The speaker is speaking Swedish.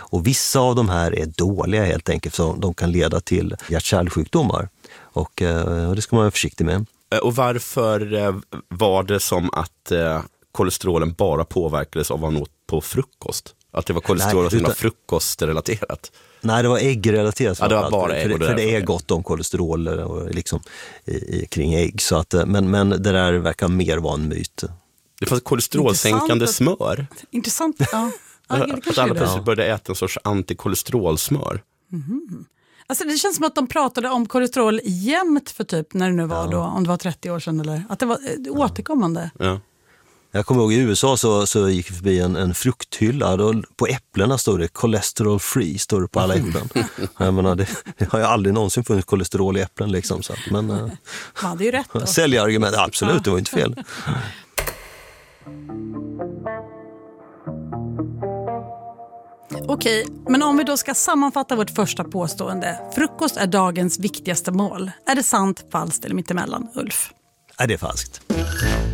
Och vissa av de här är dåliga helt enkelt, så de kan leda till hjärt-kärlsjukdomar. Och det ska man vara försiktig med. Och varför var det som att kolesterolen bara påverkades av vad man åt på frukost? Att det var kolesterol som var frukostrelaterat? Nej, det var äggrelaterat. Ja, det var bara ägg. För det är gott om kolesterol liksom, kring ägg. Så att, men det där verkar mer vara en myt. Det fanns kolesterolsänkande smör. Intressant, ja. Att alla plötsligt började äta en sorts antikolesterolsmör. Mm. Alltså det känns som att de pratade om kolesterol jämt för typ när det nu var då, om det var 30 år sedan eller att det var återkommande. Ja. Jag kommer ihåg i USA så gick vi förbi en frukthylla. Då, på äpplena står det cholesterol free, står det på alla äpplen. Jag menar, det har ju aldrig någonsin funnits kolesterol i äpplen liksom. Så, men ja, det är ju rätt då. Säljargument, absolut, det var inte fel. Okej, men om vi då ska sammanfatta vårt första påstående. Frukost är dagens viktigaste mål. Är det sant, falskt eller mittemellan, Ulf? Är det falskt?